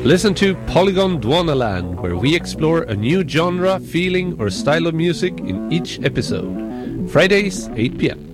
Listen to Polygon Dwanaland, where we explore a new genre, feeling or style of music in each episode. Fridays, 8 p.m.